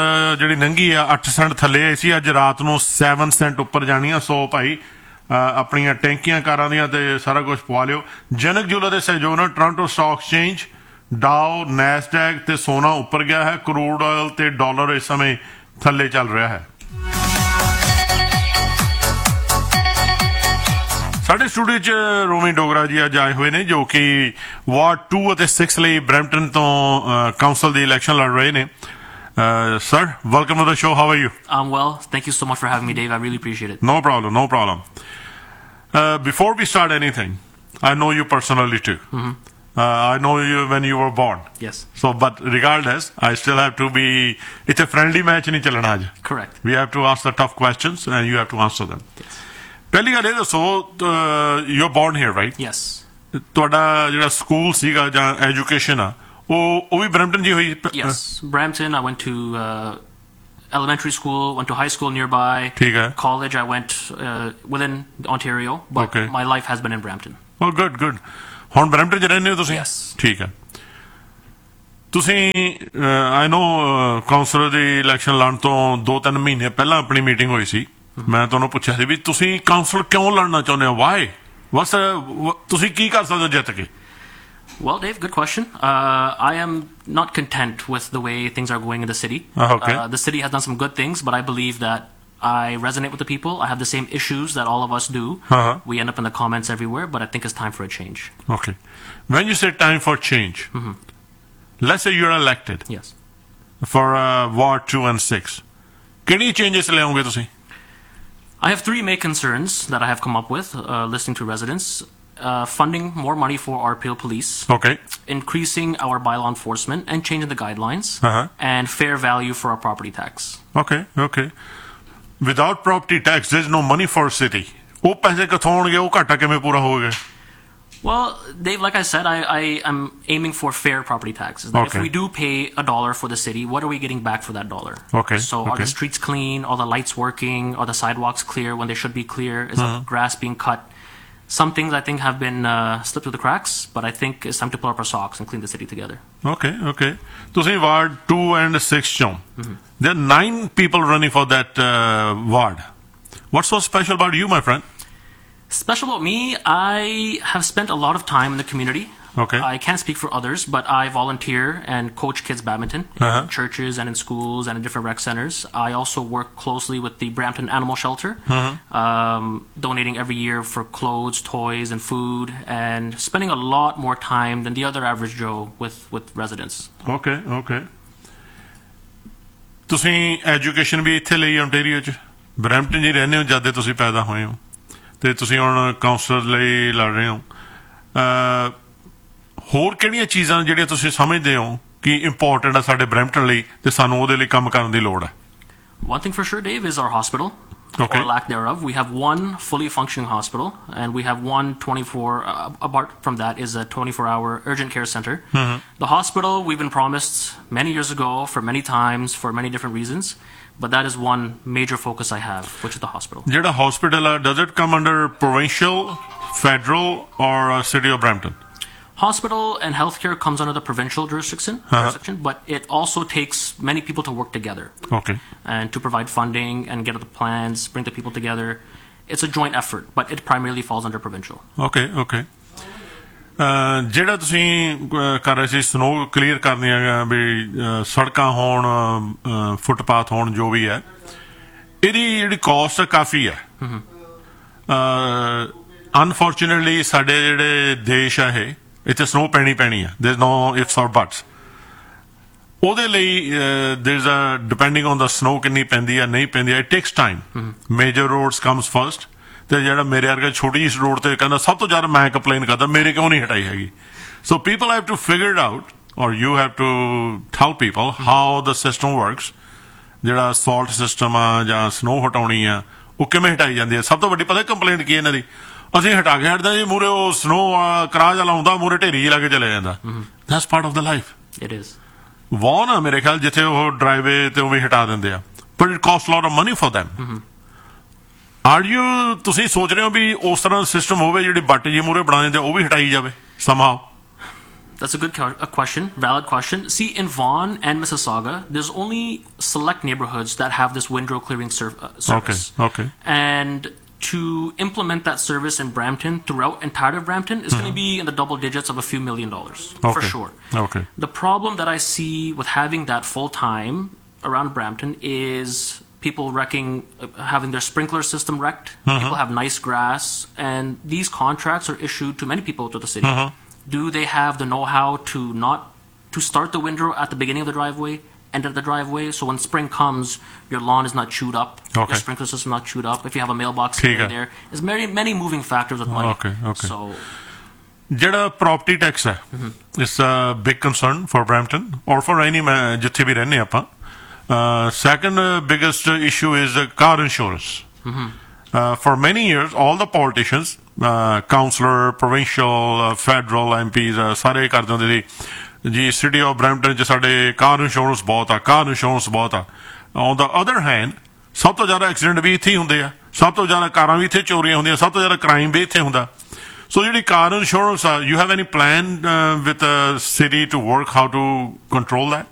ਜਿਹੜੀ ਨੰਗੀ ਆ 8 ਸੈਂਟ ਥੱਲੇ ਆਈ ਸੀ, ਅੱਜ ਰਾਤ ਨੂੰ 7 ਸੈਂਟ ਉੱਪਰ ਜਾਣੀ ਆ। ਸੋ ਭਾਈ ਆਪਣੀਆਂ ਟੈਂਕੀਆਂ ਕਾਰਾਂ ਦੀਆਂ ਤੇ ਸਾਰਾ ਕੁਝ ਪਵਾ ਲਿਓ। ਜਨਕ ਜੂਲਰ ਦੇ ਸਹਿਯੋਗ ਨਾਲ ਟੋਰਾਂਟੋ ਸਟਾਕ ਐਕਸਚੇਂਜ, ਡਾਓ, ਨੈਸਡੈਕ ਤੇ ਸੋਨਾ ਉੱਪਰ ਗਿਆ ਹੈ। ਕਰੂਡ ਆਇਲ ਤੇ ਡਾਲਰ ਇਸ ਸਮੇਂ ਥੱਲੇ ਚੱਲ ਰਿਹਾ ਹੈ। ਸਾਡੇ ਸਟੂਡੀਓ 'ਚ ਰੋਮੀ ਡੋਗਰਾ ਜੀ ਅੱਜ ਆਏ ਹੋਏ ਨੇ, ਜੋ ਕਿ ਵਾਰਡ 2 ਅਤੇ 6 ਲਈ ਬਰੈਂਪਟਨ ਤੋਂ ਕਾਉਂਸਲ ਦੀ ਇਲੈਕਸ਼ਨ ਲੜ ਰਹੇ ਨੇ। Sir, welcome to the show. How are you? I'm well. Thank you so much for having me, Dave. I really appreciate it. No problem, no problem. Before we start anything, I know you personally too. I know you when you were born. Yes. So, but regardless, I still have to be... It's a friendly match in chalana aaj. Correct. We have to ask the tough questions and you have to answer them. Yes. ਪਹਿਲੀ ਗੱਲ ਇਹ ਦੱਸੋ, you're born here, right? Yes. ਤੁਹਾਡਾ ਜਿਹੜਾ school ਸੀਗਾ ਜਾਂ education ਆ ਉਹ ਵੀ ਬਰੈਂਪਟਨ ਜੀ ਹੋਈ? Yes. Brampton, I went to elementary school, went to high school nearby. ਠੀਕ ਹੈ. College, I went within Ontario, but Okay. my life has been in Brampton. Oh, good, good. ਹੁਣ Brampton 'ਚ ਰਹਿੰਦੇ ਹੋ ਤੁਸੀਂ? Yes. ਠੀਕ ਹੈ। ਤੁਸੀਂ ਆਈ ਨੋ ਕਾਉਂਸਲਰ ਦੀ ਇਲੈਕਸ਼ਨ ਲੜਨ ਤੋਂ 2-3 ਮਹੀਨੇ ਪਹਿਲਾਂ ਆਪਣੀ ਮੀਟਿੰਗ ਹੋਈ ਸੀ। ਮੈਂ ਤੁਹਾਨੂੰ ਪੁੱਛਿਆ ਸੀ ਵੀ ਤੁਸੀਂ ਕਾਉਂਸਲ ਕਿਉਂ ਲੜਨਾ ਚਾਹੁੰਦੇ ਹੋ? ਵਾਈ? ਬਸ ਤੁਸੀਂ ਕੀ ਕਰ ਸਕਦੇ ਹੋ ਜਿੱਤ ਕੇ? Well, Dave, good question. I am not content with the way things are going in the city. Okay. The city has done some good things, but I believe that I resonate with the people. I have the same issues that all of us do. We end up in the comments everywhere, but I think it's time for a change. Okay. When you say time for change, let's say you're elected. Yes. For Ward 2 and 6. ਕਿਹੜੀ changes ਲਿਆਉਂਗੇ ਤੁਸੀਂ? I have 3 main concerns that I have come up with, listening to residents. Funding more money for our Peel Police. Okay. Increasing our bylaw enforcement and changing the guidelines. And fair value for our property tax. Okay, okay. Without property tax, there's no money for city. ਉਹ ਪੈਸੇ ਕਿੱਥੋਂ ਆਉਣਗੇ? ਉਹ ਘਾਟਾ ਕਿਵੇਂ ਪੂਰਾ ਹੋਵੇਗਾ? Well, Dave, like I said, I am aiming for fair property taxes. That Okay. if we do pay $1 for the city, what are we getting back for that dollar? Okay, So are okay. the streets clean? Are the lights working? Are the sidewalks clear when they should be clear? Is the grass being cut? Some things I think have been slipped through the cracks, but I think it's time to pull up our socks and clean the city together. Okay, okay. ਤੁਸੀਂ Ward 2 and 6 ਚੋਂ, there are 9 people running for that ward. What's so special about you, my friend? Special about me, I have spent a lot of time in the community. Okay. I can't speak for others, but I volunteer and coach kids badminton in churches and in schools and in different rec centers. I also work closely with the Brampton Animal Shelter, donating every year for clothes, toys, and food, and spending a lot more time than the other average Joe with residents. Okay, okay. ਤੁਸੀਂ education ਵੀ ਇੱਥੇ ਲਈ ontario 'ਚ? Brampton ਜੀ ਰਹਿੰਦੇ ਹੋ ਜਦ ਦੇ ਤੁਸੀਂ ਪੈਦਾ ਹੋਏ ਹੋ, ਤੇ ਤੁਸੀਂ ਹੁਣ ਕਾਉਂਸਲਰ ਲਈ ਲੜ ਰਹੇ ਹੋ। ਹੋਰ ਕਿਹੜੀਆਂ ਚੀਜ਼ਾਂ ਜਿਹੜੀਆਂ ਤੁਸੀਂ ਸਮਝਦੇ ਹੋ ਕਿ ਇੰਪੋਰਟੈਂਟ ਆ ਸਾਡੇ ਬਰੈਂਪਟਨ ਲਈ ਤੇ ਸਾਨੂੰ ਉਹਦੇ ਲਈ ਕੰਮ ਕਰਨ ਦੀ ਲੋੜ ਹੈ? One thing for sure, Dave, is our hospital. Okay. Or lack thereof. We have one fully functioning hospital, and we have one 24, apart from that is a 24-hour urgent care center. The hospital, we've been promised many years ago, for many times, for many different reasons, but that is one major focus I have, which is the hospital. ਜਿਹੜਾ hospital does it come under provincial, federal, or city of Brampton? Hospital and healthcare comes under the provincial jurisdiction, but it also takes many people to work together. Okay. And to provide funding and get the plans, bring the people together. It's a joint effort, but it primarily falls under provincial. Okay, okay. ਜਿਹੜਾ ਤੁਸੀਂ ਕਰ ਰਹੇ ਸੀ snow clear ਕਰਨੀਆਂ ਵੀ ਸੜਕਾਂ ਹੋਣ, footpath ਹੋਣ, ਜੋ ਵੀ ਹੈ, ਇਹਦੀ ਜਿਹੜੀ ਕਾਸਟ ਕਾਫੀ ਹੈ। ਅਨਫੋਰਚੂਨੇਟਲੀ ਸਾਡੇ ਜਿਹੜੇ ਦੇਸ਼ ਆ ਇਹ, ਇੱਥੇ ਸਨੋ ਪੈਣੀ ਆ। ਦੇयर नो ਇਫਸ ਔਰ ਬਟਸ। ਉਹਦੇ ਲਈ ਦੇयर ਅ ਡਿਪੈਂਡਿੰਗ ਔਨ ਦਾ ਸਨੋ ਕਿੰਨੀ ਪੈਂਦੀ ਆ, ਨਹੀਂ ਪੈਂਦੀ ਆ, it takes time. Major roads comes first, ਤੇ ਜਿਹੜਾ ਮੇਰੇ ਵਰਗਾ ਛੋਟੀ ਜਿਹੀ ਰੋਡ ਤੇ ਕਹਿੰਦਾ ਸਭ ਤੋਂ ਜ਼ਿਆਦਾ ਮੈਂ ਕੰਪਲੇਨ ਕਰਦਾ ਮੇਰੇ ਕਿਉਂ ਨਹੀਂ ਹਟਾਈ ਹੈਗੀ। ਸੋ people have to figure it out, ਔਰ you have to tell people how the system works. ਜਿਹੜਾ ਸਾਲਟ ਸਿਸਟਮ ਆ ਜਾਂ ਸਨੋ ਹਟਾਉਣੀ ਆ, ਉਹ ਕਿਵੇਂ ਹਟਾਈ ਜਾਂਦੀ ਹੈ। ਸਭ ਤੋਂ ਵੱਡੀ ਪਤਾ ਕੰਪਲੇਂਟ ਕੀ ਇਹਨਾਂ ਦੀ? ਅਸੀਂ ਹਟਾ ਕੇ ਹਟਦਾ ਜੀ, ਮੂਰੇ ਉਹ ਸਨੋ ਕਰਾਜ ਵਾਲਾ ਆਉਂਦਾ, ਮੂਰੇ ਢੇਰੀ ਲਾ ਕੇ ਚਲੇ ਜਾਂਦਾ। That's part of the life. It is. ਵਾਨ ਆ ਮੇਰੇ ਖਿਆਲ ਜਿੱਥੇ ਉਹ ਡਰਾਈਵੇ ਤੇ ਉਵੇਂ ਹਟਾ ਦਿੰਦੇ ਆ, but it caste lot of money for them. Are you ਤੁਸੀਂ ਸੋਚ ਰਹੇ ਹੋ ਵੀ ਉਸ ਤਰ੍ਹਾਂ ਸਿਸਟਮ ਹੋਵੇ ਜਿਹੜੀ ਬੱਟ ਜੀ ਮੂਰੇ ਬਣਾ ਦਿੰਦੇ ਉਹ ਵੀ ਹਟਾਈ ਜਾਵੇ somehow? That's a good question, valid question. See, in Vaughan and Mississauga, there's only select neighborhoods that have this windrow clearing service. Okay. And to implement that service in Brampton, throughout entire Brampton, is going to be in the double digits of a few $1 million, for sure. Okay. The problem that I see with having that full-time around Brampton is people having their sprinkler system wrecked. People have nice grass, and these contracts are issued to many people to the city. Do they have the know-how to start the windrow at the beginning of the driveway, end of the driveway, so when spring comes, your lawn is not chewed up, your sprinkler system not chewed up, if you have a mailbox here and there. There's many moving factors with money. Okay. So, ਜਿਹੜਾ property tax ਹੈ, it's a big concern for Brampton, or for any ਜਿੱਥੇ ਵੀ ਰਹਿੰਦੇ ਆਪਾਂ. Second biggest issue is car insurance. For many years, all the politicians, councillor, provincial, federal MPs, ਸਾਰੇ ਕਰਦੇ ਹੁੰਦੇ ਸੀ ਜੀ city of Brampton 'ਚ ਸਾਡੇ ਕਾਰ ਇੰਸ਼ੋਰੈਂਸ ਬਹੁਤ ਆ. On the other hand, ਸਭ ਤੋਂ ਜ਼ਿਆਦਾ ਐਕਸੀਡੈਂਟ ਵੀ ਇੱਥੇ ਹੀ ਹੁੰਦੇ ਆ, ਸਭ ਤੋਂ ਜ਼ਿਆਦਾ ਕਾਰਾਂ ਵੀ ਇੱਥੇ ਚੋਰੀਆਂ ਹੁੰਦੀਆਂ, ਸਭ ਤੋਂ ਜ਼ਿਆਦਾ ਕ੍ਰਾਈਮ ਵੀ ਇੱਥੇ ਹੁੰਦਾ. So ਜਿਹੜੀ ਕਾਰ ਇੰਸ਼ੋਰੈਂਸ ਆ, you have any plan with the city to work how to control that?